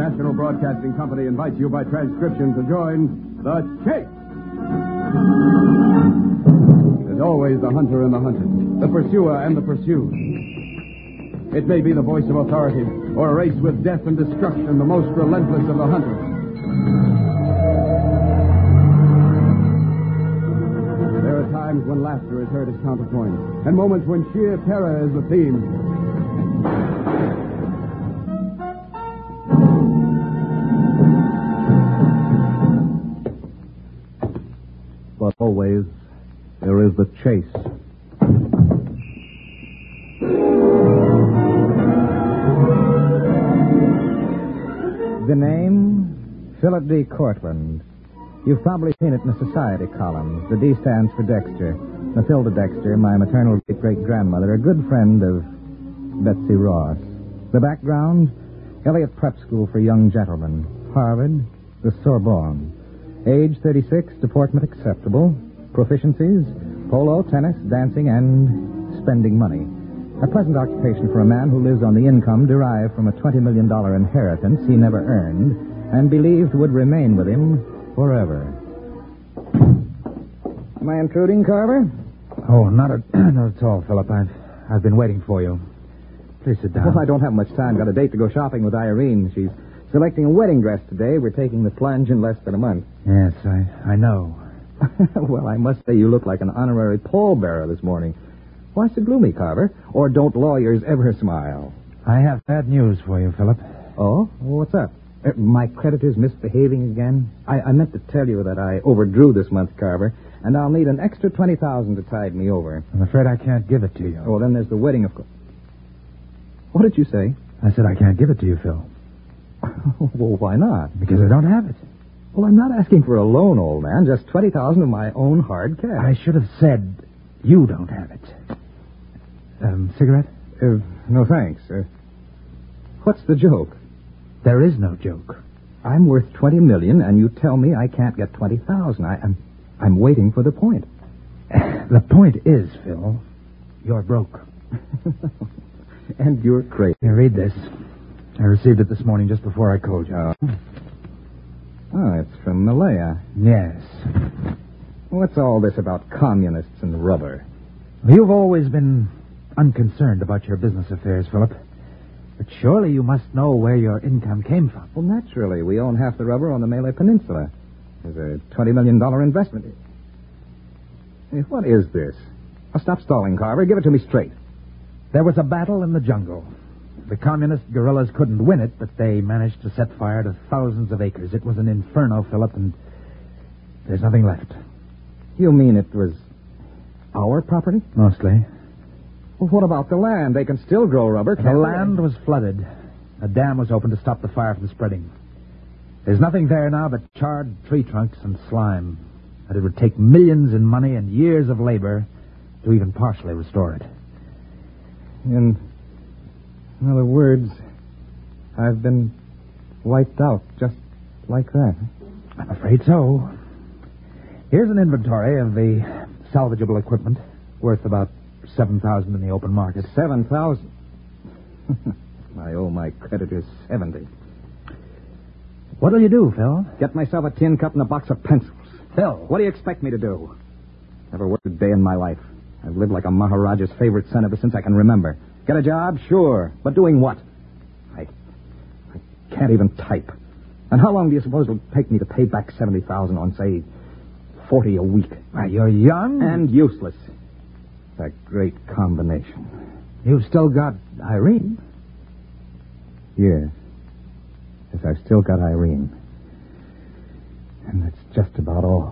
National Broadcasting Company invites you by transcription to join The Chase. There's always the hunter and the hunted, the pursuer and the pursued. It may be the voice of authority, or a race with death and destruction, the most relentless of the hunters. There are times when laughter is heard as counterpoint, and moments when sheer terror is the theme. But always, there is the chase. The name, Philip D. Cortland. You've probably seen it in the society columns. The D stands for Dexter. Mathilda Dexter, my maternal great-great-grandmother, a good friend of Betsy Ross. The background, Eliot Prep School for Young Gentlemen. Harvard, the Sorbonne. Age 36, deportment acceptable. Proficiencies, polo, tennis, dancing, and spending money. A pleasant occupation for a man who lives on the income derived from a $20 million inheritance he never earned and believed would remain with him forever. Am I intruding, Carver? Oh, not at all, Philip. I've been waiting for you. Please sit down. Well, I don't have much time. Got a date to go shopping with Irene. She's selecting a wedding dress today. We're taking the plunge in less than a month. Yes, I know. Well, I must say you look like an honorary pallbearer this morning. Why so gloomy, Carver? Or don't lawyers ever smile? I have bad news for you, Philip. Oh? What's up? My creditor's misbehaving again? I meant to tell you that I overdrew this month, Carver, and I'll need an extra $20,000 to tide me over. I'm afraid I can't give it to you. Oh, then there's the wedding, of course. What did you say? I said I can't give it to you, Phil. Well, why not? Because I don't have it. Well, I'm not asking for a loan, old man. Just $20,000 of my own hard cash. I should have said you don't have it. Cigarette? No, thanks. What's the joke? There is no joke. I'm worth $20 million, and you tell me I can't get $20,000. I'm waiting for the point. The point is, Phil, you're broke. And you're crazy. Here, read this. I received it this morning just before I called you. Oh, it's from Malaya. Yes. What's all this about communists and rubber? You've always been unconcerned about your business affairs, Philip. But surely you must know where your income came from. Well, naturally. We own half the rubber on the Malay Peninsula. There's a $20 million investment. Hey, what is this? Now, stop stalling, Carver. Give it to me straight. There was a battle in the jungle. The communist guerrillas couldn't win it, but they managed to set fire to thousands of acres. It was an inferno, Philip, and there's nothing left. You mean it was our property? Mostly. Well, what about the land? They can still grow rubber, can't The they? land was flooded. A dam was opened to stop the fire from spreading. There's nothing there now but charred tree trunks and slime. And it would take millions in money and years of labor to even partially restore it. In other words, I've been wiped out just like that. I'm afraid so. Here's an inventory of the salvageable equipment, worth about $7,000 in the open market. $7,000? I owe my creditors $70,000. What'll you do, Phil? Get myself a tin cup and a box of pencils. Phil. What do you expect me to do? Never worked a day in my life. I've lived like a Maharaja's favorite son ever since I can remember. Get a job? Sure. But doing what? I can't even type. And how long do you suppose it'll take me to pay back $70,000 on, say, $40 a week? Why, you're young. And useless. That great combination. You've still got Irene. Yes. Yes, I've still got Irene. And that's just about all.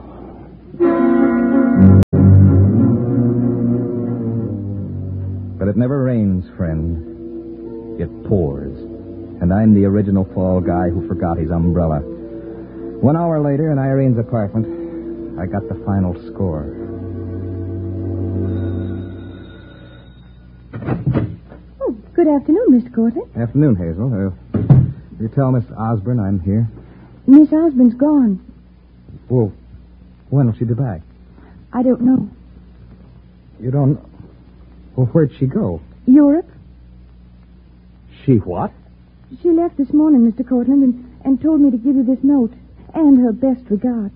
But it never rains, friend. It pours. And I'm the original fall guy who forgot his umbrella. 1 hour later, in Irene's apartment, I got the final score. Oh, good afternoon, Mr. Cortland. Afternoon, Hazel. You tell Miss Osborne I'm here. Miss Osborne's gone. Well, when will she be back? I don't know. You don't... Well, where'd she go? Europe? She what? She left this morning, Mr. Cortland, and told me to give you this note and her best regards.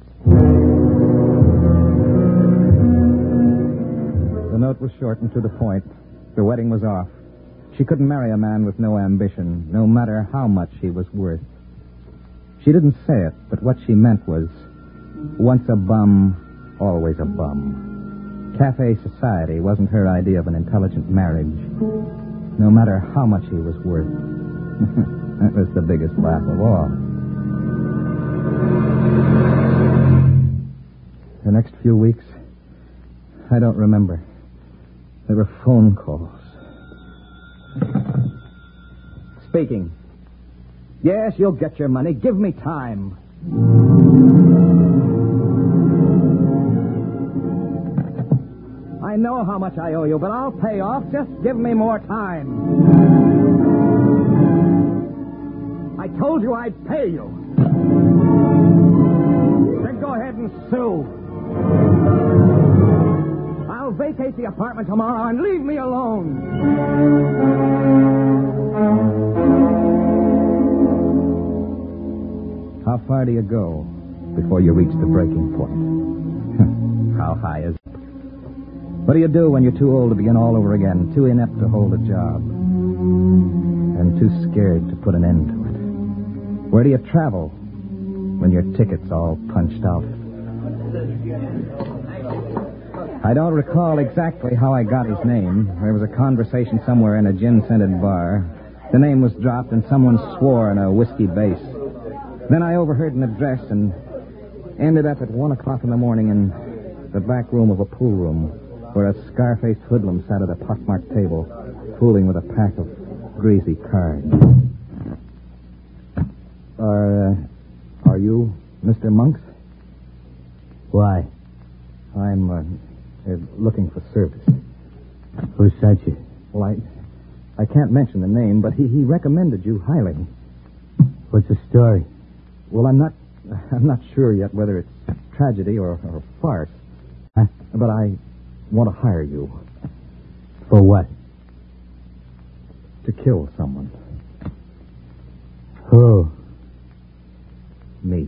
The note was short and to the point. The wedding was off. She couldn't marry a man with no ambition, no matter how much he was worth. She didn't say it, but what she meant was, once a bum, always a bum. Cafe society wasn't her idea of an intelligent marriage, no matter how much he was worth. That was the biggest laugh of all. The next few weeks, I don't remember. There were phone calls. Speaking. Yes, you'll get your money. Give me time. I know how much I owe you, but I'll pay off. Just give me more time. I told you I'd pay you. Then go ahead and sue. I'll vacate the apartment tomorrow and leave me alone. How far do you go before you reach the breaking point? How high is it? What do you do when you're too old to begin all over again, too inept to hold a job, and too scared to put an end to it? Where do you travel when your ticket's all punched out? I don't recall exactly how I got his name. There was a conversation somewhere in a gin-scented bar. The name was dropped, and someone swore in a whiskey bass. Then I overheard an address and ended up at 1 o'clock in the morning in the back room of a pool room where a scar-faced hoodlum sat at a pockmarked table, fooling with a pack of greasy cards. Are you Mr. Monks? Why? I'm looking for service. Who sent you? Well, I can't mention the name, but he recommended you highly. What's the story? Well, I'm not sure yet whether it's tragedy or farce. Huh? But I want to hire you. For what? To kill someone. Who? Me.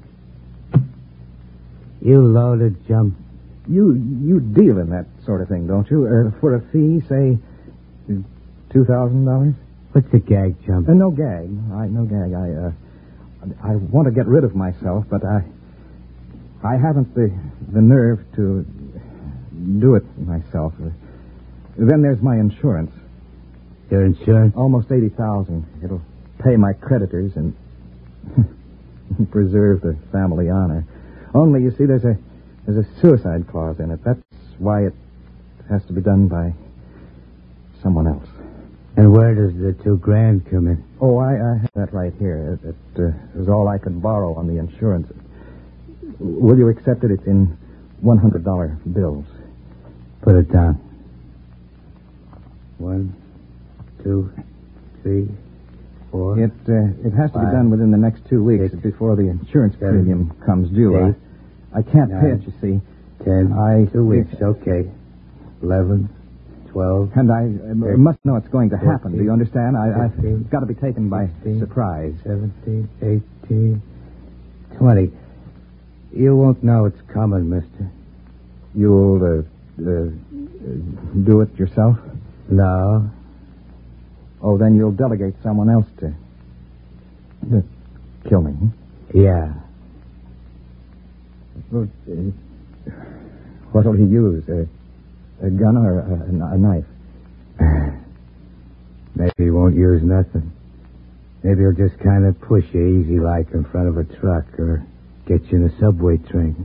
You loaded, chum. You deal in that sort of thing, don't you? For a fee, say, $2,000? What's the gag, chum? No gag. No gag. I want to get rid of myself, but I haven't the nerve to do it myself. Then there's my insurance. Your insurance? Almost $80,000. It'll pay my creditors and preserve the family honor. Only, you see, there's a suicide clause in it. That's why it has to be done by someone else. And where does the $2,000 come in? Oh, I have that right here. It was all I could borrow on the insurance. Will you accept it? It's in $100 bills. Put it down. 1, 2, 3, 4. It has to be done within the next 2 weeks before the insurance premium comes due. I can't pay it, you see. 10. 2 weeks. Okay. 11, 12. And I 13, must know it's going to happen. 14, Do you understand? I've 15, got to be taken by 16, surprise. 17, 18, 20. You won't know it's coming, mister. You'll do it yourself? No. Oh, then you'll delegate someone else to kill me. Yeah. Well, what'll he use? A gun or a knife? Maybe he won't use nothing. Maybe he'll just kind of push you easy like in front of a truck or get you in a subway train.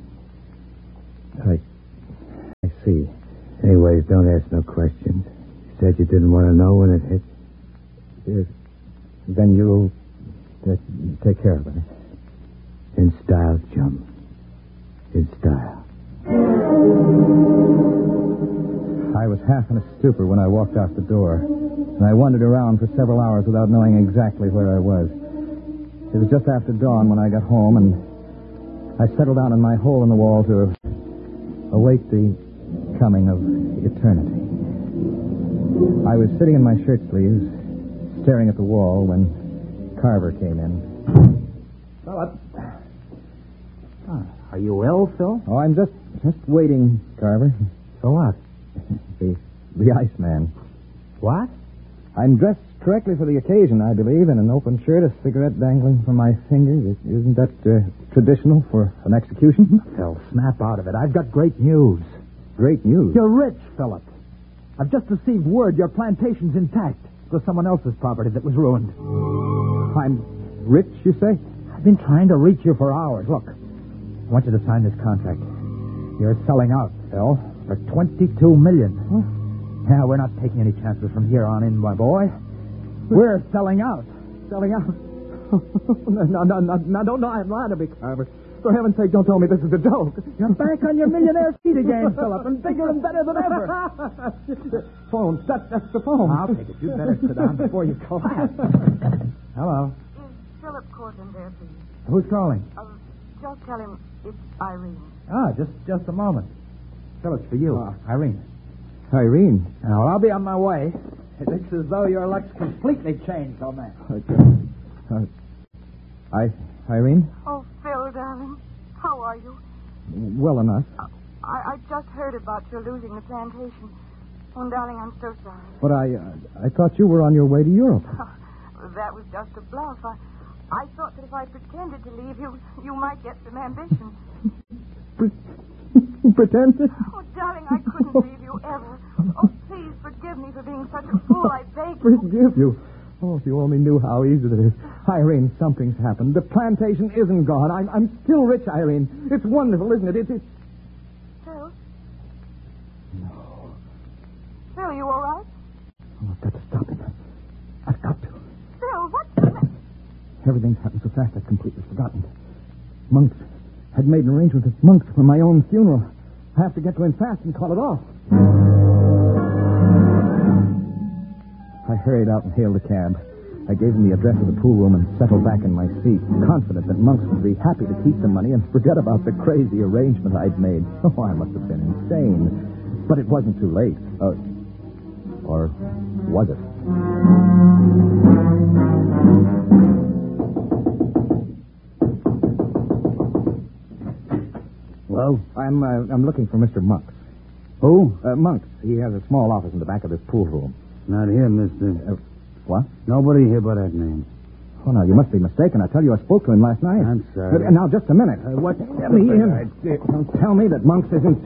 I see. Anyways, don't ask no questions. You said you didn't want to know when it hit. Then you'll take care of it. In style, chum. In style. I was half in a stupor when I walked out the door, and I wandered around for several hours without knowing exactly where I was. It was just after dawn when I got home, and I settled down in my hole in the wall to await the coming of eternity. I was sitting in my shirt sleeves, staring at the wall, when Carver came in. Philip. Are you ill, Phil? Oh, I'm just waiting, Carver. For what? The Iceman. What? I'm dressed correctly for the occasion, I believe, in an open shirt, a cigarette dangling from my fingers. Isn't that traditional for an execution? Phil, snap out of it. I've got great news. Great news. You're rich, Philip. I've just received word your plantation's intact. It was someone else's property that was ruined. I'm rich, you say? I've been trying to reach you for hours. Look, I want you to sign this contract. You're selling out, Phil, for $22 million. What? Yeah, we're not taking any chances from here on in, my boy. We're selling out. Selling out? No, don't lie to me, Carver. For heaven's sake, don't tell me this is a joke. You're back on your millionaire feet again, Philip, and bigger and better than ever. Phone. That's the phone. I'll take it. You'd better sit down before you collapse. Hello. Is Philip Cortland there, please? Who's calling? Just tell him it's Irene. Ah, just a moment. Phil, it's for you. Irene. Irene. Now, I'll be on my way. It looks as though your luck's completely changed on that. Irene? Oh, Phil, darling. How are you? Well enough. I just heard about your losing the plantation. Oh, darling, I'm so sorry. But I thought you were on your way to Europe. That was just a bluff. I thought that if I pretended to leave you might get some ambition. Pretended? Oh, darling, I couldn't leave you ever. Oh, please forgive me for being such a fool. I beg you. Forgive you? Oh, if you only knew how easy it is. Irene, something's happened. The plantation isn't gone. I'm still rich, Irene. It's wonderful, isn't it? It's... Phil? No. Phil, you all right? Oh, I've got to stop him. I've got to. Phil, what's the matter? Everything's happened so fast I've completely forgotten. Monks. I'd made an arrangement with Monks for my own funeral. I have to get to him fast and call it off. I hurried out and hailed a cab. I gave him the address of the pool room and settled back in my seat, confident that Monks would be happy to keep the money and forget about the crazy arrangement I'd made. Oh, I must have been insane. But it wasn't too late. Or was it? Well? I'm looking for Mr. Monks. Who? Monks. He has a small office in the back of this pool room. Not here, mister. What? Nobody here by that name. Oh, no, you must be mistaken. I tell you, I spoke to him last night. I'm sorry. Now, just a minute. What? Let me in. Don't tell me that Monks isn't...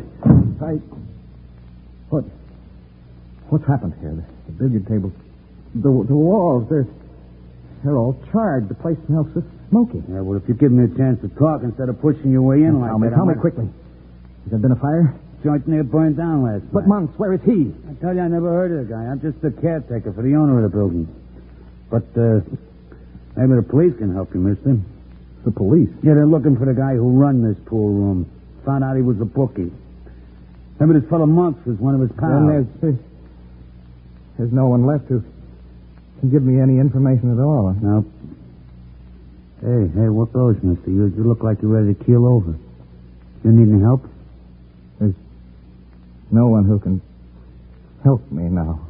What's happened here? The billiard table... The walls, they're all charred. The place smells so smoky. Yeah, well, if you give me a chance to talk instead of pushing your way in like that... Tell me quickly. Has there been a fire? Joint near burned down last night. But Monks, where is he? I tell you, I never heard of the guy. I'm just the caretaker for the owner of the building. But, maybe the police can help you, mister. The police? Yeah, they're looking for the guy who run this pool room. Found out he was a bookie. Maybe this fellow Monks was one of his pals. Then there's no one left who can give me any information at all. No. Hey, what those, mister? You look like you're ready to keel over. You need any help? There's no one who can help me now.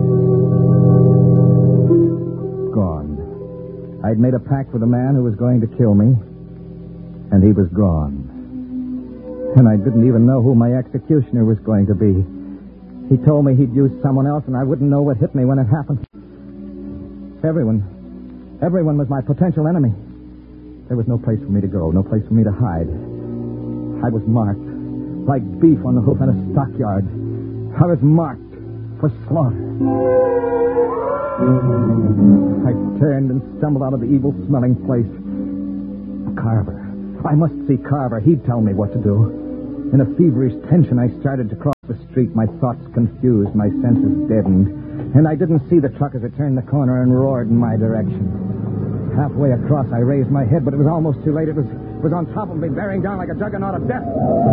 Gone. I'd made a pact with a man who was going to kill me, and he was gone. And I didn't even know who my executioner was going to be. He told me he'd use someone else, and I wouldn't know what hit me when it happened. Everyone was my potential enemy. There was no place for me to go, no place for me to hide. I was marked, like beef on the hoof in a stockyard. I was marked for slaughter. I turned and stumbled out of the evil-smelling place. Carver. I must see Carver. He'd tell me what to do. In a feverish tension, I started to cross the street, my thoughts confused, my senses deadened. And I didn't see the truck as it turned the corner and roared in my direction. Halfway across, I raised my head, but it was almost too late. It was on top of me, bearing down like a juggernaut of death.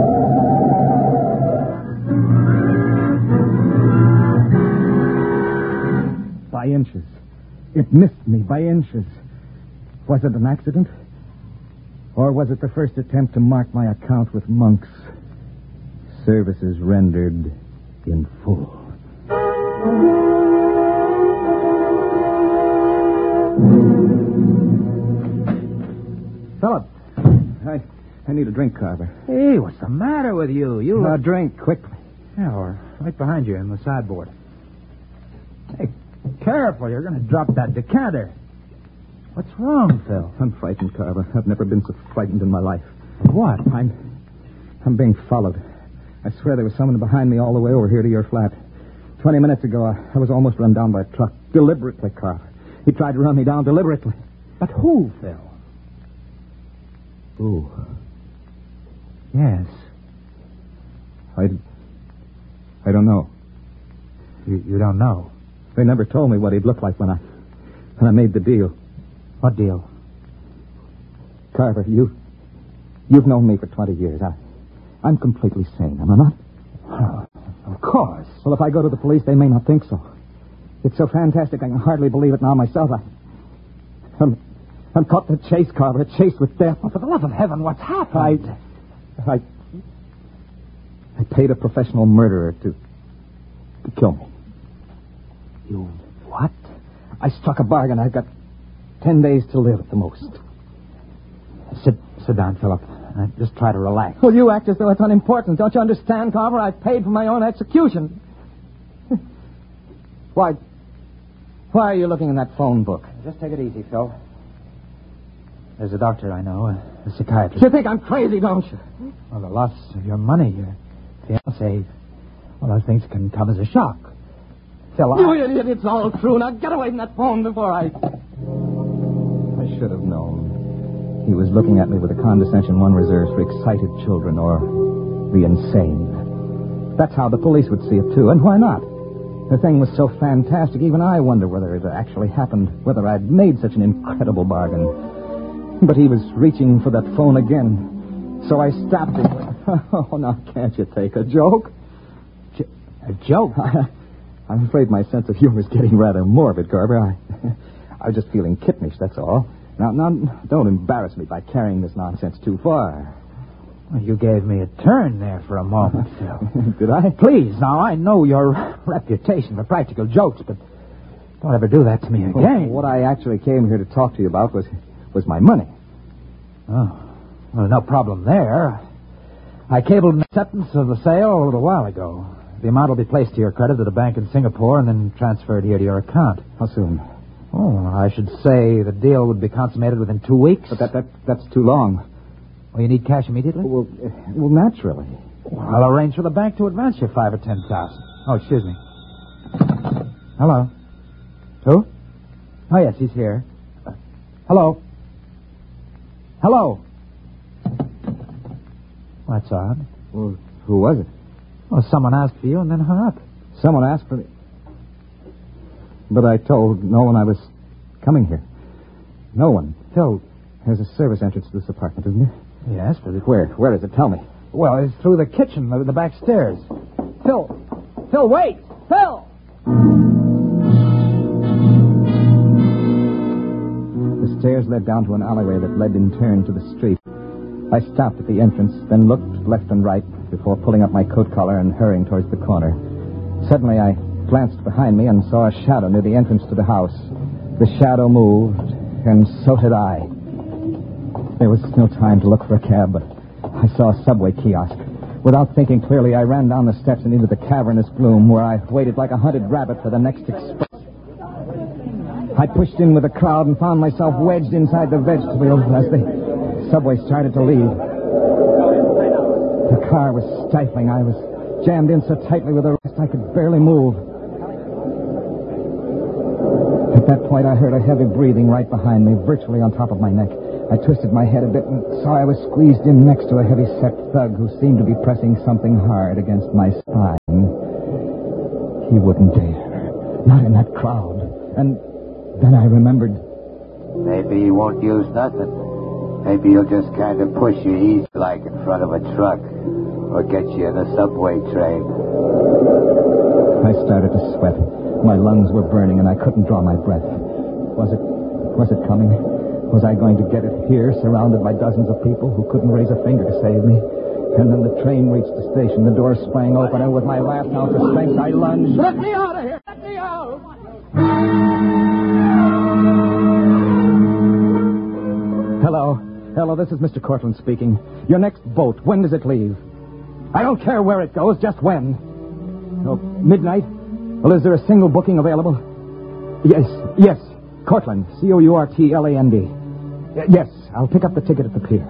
By inches. It missed me by inches. Was it an accident? Or was it the first attempt to mark my account with Monks? Services rendered in full. Philip. I need a drink, Carver. Hey, what's the matter with you? You A look... drink, quickly. Yeah, we're right behind you in the sideboard. Hey, careful. You're going to drop that decanter. What's wrong, Phil? I'm frightened, Carver. I've never been so frightened in my life. What? I'm being followed. I swear there was someone behind me all the way over here to your flat. 20 minutes ago, I was almost run down by a truck. Deliberately, Carver. He tried to run me down deliberately. But who, Phil? Who? Yes. I don't know. You don't know? They never told me what he'd look like when I made the deal. What deal? Carver, you've known me for 20 years. I'm completely sane, am I not? Oh, of course. Well, if I go to the police, they may not think so. It's so fantastic, I can hardly believe it now myself. I'm caught in a chase, Carver, a chase with death. Oh, for the love of heaven, what's happened? I paid a professional murderer to kill me. You what? I struck a bargain. I've got 10 days to live at the most. Sit down, Philip. Just try to relax. Well, you act as though it's unimportant. Don't you understand, Carver? I paid for my own execution. Why are you looking in that phone book? Just take it easy, Phil. There's a doctor I know, a psychiatrist. You think I'm crazy, don't you? Well, the loss of your money, your fiancé, well, those things can come as a shock. Phil, You idiot, it's all true. Now get away from that phone before I should have known. He was looking at me with a condescension one reserves for excited children or the insane. That's how the police would see it, too. And why not? The thing was so fantastic, even I wonder whether it actually happened, whether I'd made such an incredible bargain. But he was reaching for that phone again. So I stopped him. Oh, now can't you take a joke? A joke? I'm afraid my sense of humor is getting rather morbid, Carver. I was just feeling kittenish, that's all. Now, don't embarrass me by carrying this nonsense too far. Well, you gave me a turn there for a moment, Phil. Did I? Please, now, I know your reputation for practical jokes, but don't ever do that to me again. What I actually came here to talk to you about was my money. Oh, well, no problem there. I cabled an acceptance of the sale a little while ago. The amount will be placed to your credit at a bank in Singapore and then transferred here to your account. How soon? Oh, I should say the deal would be consummated within 2 weeks. But that's too long. Well, you need cash immediately? Well, naturally. Well, I'll arrange for the bank to advance you $5,000 or $10,000. Oh, excuse me. Hello. Who? Oh, yes, he's here. Hello. Hello. That's odd. Well, who was it? Well, someone asked for you and then hung up. Someone asked for me. But I told no one I was coming here. No one. Phil. There's a service entrance to this apartment, isn't there? Yes, but Where? Where is it? Tell me. Well, it's through the kitchen, the back stairs. Phil, wait! Phil! The stairs led down to an alleyway that led in turn to the street. I stopped at the entrance, then looked left and right before pulling up my coat collar and hurrying towards the corner. Suddenly, I glanced behind me and saw a shadow near the entrance to the house. The shadow moved, and so did I. There was no time to look for a cab, but I saw a subway kiosk. Without thinking clearly, I ran down the steps and into the cavernous gloom, where I waited like a hunted rabbit for the next express. I pushed in with the crowd and found myself wedged inside the vestibule as the subway started to leave. The car was stifling. I was jammed in so tightly with the rest I could barely move. At that point, I heard a heavy breathing right behind me, virtually on top of my neck. I twisted my head a bit and saw I was squeezed in next to a heavy-set thug who seemed to be pressing something hard against my spine. He wouldn't dare. Not in that crowd. And then I remembered. Maybe he won't use nothing. Maybe he'll just kind of push you easy like in front of a truck. Or get you in a subway train. I started to sweat. My lungs were burning and I couldn't draw my breath. Was it coming? Was I going to get it here, surrounded by dozens of people who couldn't raise a finger to save me? And then the train reached the station. The door sprang open, and with my last ounce of strength, I lunged. Let me out of here! Let me out! Hello. Hello, this is Mr. Cortland speaking. Your next boat, when does it leave? I don't care where it goes, just when. Oh, midnight? Well, is there a single booking available? Yes. Cortland, Courtland. Yes, I'll pick up the ticket at the pier.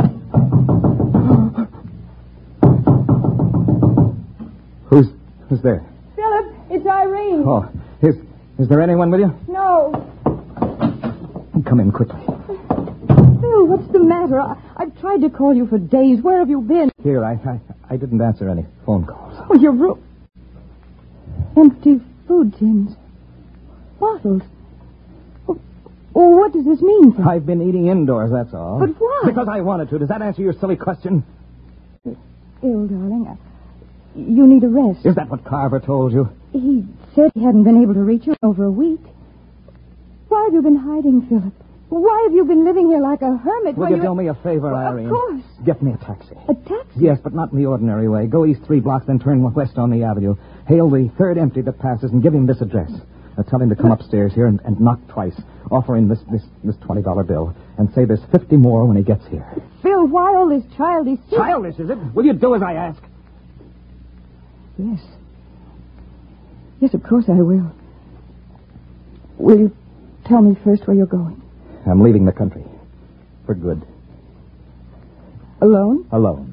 Who's there? Philip, it's Irene. Oh, is there anyone with you? No. Come in quickly. Phil, what's the matter? I've tried to call you for days. Where have you been? Here, I didn't answer any phone calls. Oh, your room. Empty food tins. Bottles. Oh, what does this mean, Phil? I've been eating indoors, that's all. But why? Because I wanted to. Does that answer your silly question? Ill, darling. You need a rest. Is that what Carver told you? He said he hadn't been able to reach you in over a week. Why have you been hiding, Philip? Why have you been living here like a hermit? Will you do me a favor, Well, Irene? Of course. Get me a taxi. A taxi? Yes, but not in the ordinary way. Go east 3 blocks, then turn west on the avenue. Hail the third empty that passes and give him this address. Tell him to come upstairs here and knock twice. Offer him this $20 bill and say there's 50 more when he gets here. Phil, why all this childish... Childish, is it? Will you do as I ask? Yes. Yes, of course I will. Will you tell me first where you're going? I'm leaving the country. For good. Alone? Alone.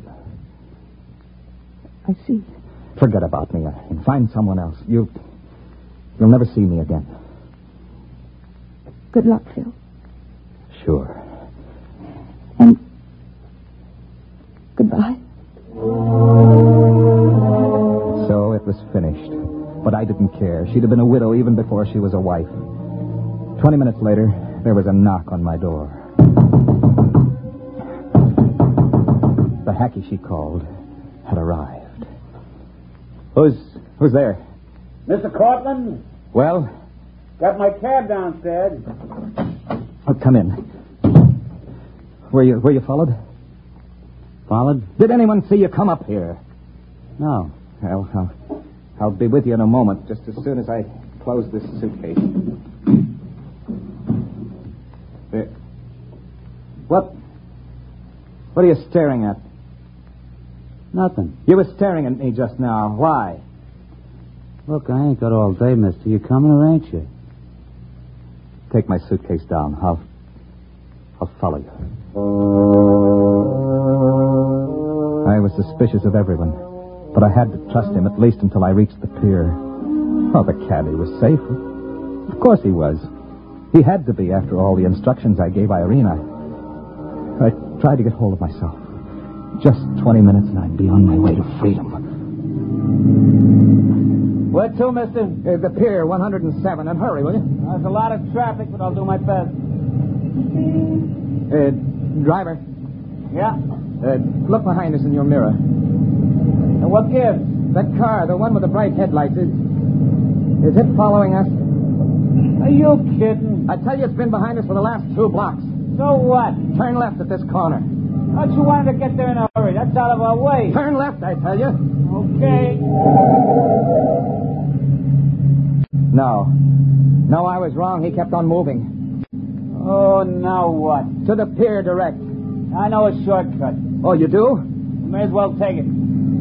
I see. Forget about me and find someone else. You'll never see me again. Good luck, Phil. Sure. And goodbye. So it was finished. But I didn't care. She'd have been a widow even before she was a wife. 20 minutes later, there was a knock on my door. The hacky she called had arrived. Who's there? Mr. Cortland? Well? Got my cab downstairs. Oh, come in. Were you followed? Followed? Did anyone see you come up here? No. Well, I'll be with you in a moment, just as soon as I close this suitcase. There. What are you staring at? Nothing. You were staring at me just now. Why? Look, I ain't got all day, mister. You coming or ain't you? Take my suitcase down. I'll follow you. I was suspicious of everyone, but I had to trust him at least until I reached the pier. Oh, the cabbie was safe. Of course he was. He had to be after all the instructions I gave Irene. I tried to get hold of myself. Just 20 minutes and I'd be on my way to freedom. Where to, mister? The pier, 107. And hurry, will you? There's a lot of traffic, but I'll do my best. Driver. Yeah? Look behind us in your mirror. And what gives? That car, the one with the bright headlights, is it following us? Are you kidding? I tell you, it's been behind us for the last 2 blocks. So what? Turn left at this corner. Thought you wanted to get there in a hurry. That's out of our way. Turn left, I tell you. Okay. No, I was wrong. He kept on moving. Oh, now what? To the pier direct. I know a shortcut. Oh, you do? You may as well take it.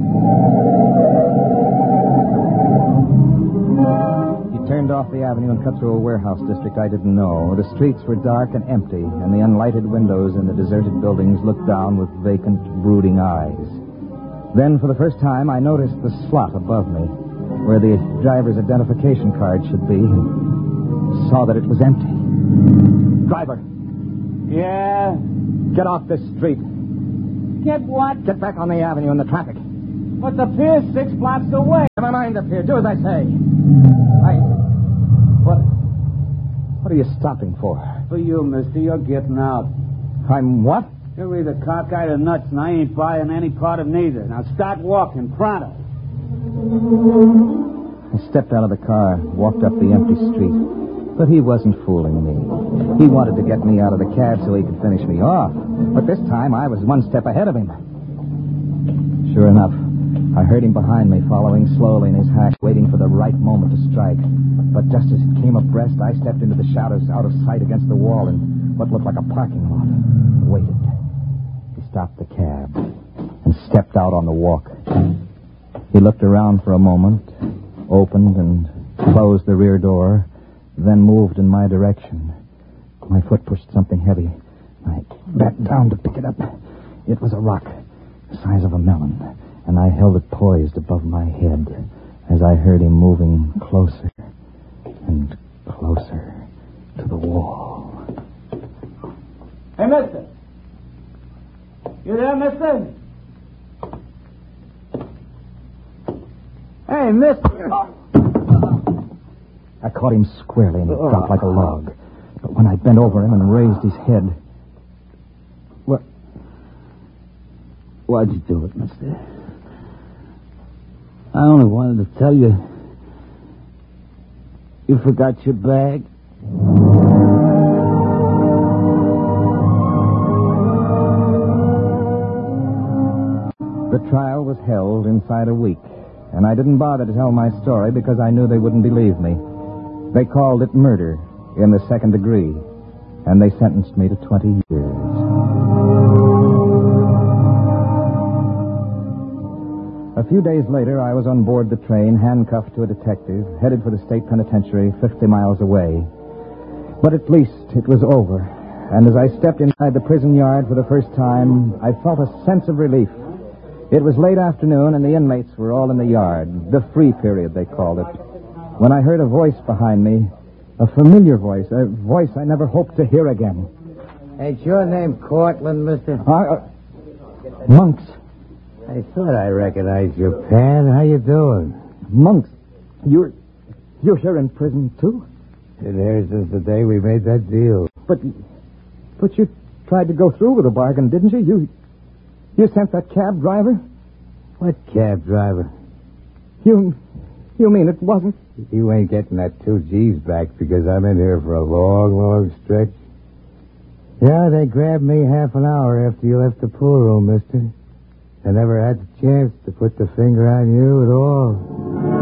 He turned off the avenue and cut through a warehouse district I didn't know. The streets were dark and empty, and the unlighted windows in the deserted buildings looked down with vacant, brooding eyes. Then, for the first time, I noticed the slot above me, where the driver's identification card should be, and saw that it was empty. Driver. Yeah? Get off this street. Get what? Get back on the avenue in the traffic. But the pier's 6 blocks away. Never mind the pier. Do as I say. What are you stopping for? For you, mister. You're getting out. I'm what? You're either cockeyed or nuts, and I ain't buying any part of neither. Now start walking, pronto. I stepped out of the car, walked up the empty street. But he wasn't fooling me. He wanted to get me out of the cab so he could finish me off. But this time I was 1 step ahead of him. Sure enough, I heard him behind me, following slowly in his hack, waiting for the right moment to strike. But just as it came abreast, I stepped into the shadows out of sight against the wall in what looked like a parking lot. Waited. stopped the cab and stepped out on the walk. He looked around for a moment, opened and closed the rear door, then moved in my direction. My foot pushed something heavy. I bent down to pick it up. It was a rock the size of a melon, and I held it poised above my head as I heard him moving closer and closer to the wall. Hey, mister. You there, mister? Hey, mister. I caught him squarely and he dropped like a log. But when I bent over him and raised his head... Why'd you do it, mister? I only wanted to tell you. You forgot your bag. The trial was held inside a week, and I didn't bother to tell my story because I knew they wouldn't believe me. They called it murder in the second degree, and they sentenced me to 20 years. A few days later, I was on board the train, handcuffed to a detective, headed for the state penitentiary 50 miles away. But at least it was over, and as I stepped inside the prison yard for the first time, I felt a sense of relief. It was late afternoon, and the inmates were all in the yard, the free period, they called it, when I heard a voice behind me, a familiar voice, a voice I never hoped to hear again. Ain't your name Cortland, mister? Monks. I thought I recognized your pan. How you doing? Monks, you're here in prison, too? Been here since the day we made that deal. But you tried to go through with the bargain, didn't you? You sent that cab driver? What cab driver? You mean it wasn't? You ain't getting that 2 G's back because I'm in here for a long, long stretch. Yeah, they grabbed me half an hour after you left the pool room, mister. I never had the chance to put the finger on you at all.